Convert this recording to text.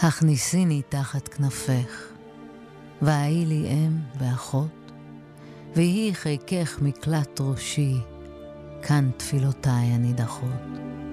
הכניסיני תחת כנפך, והי לי אם ואחות, ויהי חיקך מקלט ראשי, כאן תפילותיי הנידחות.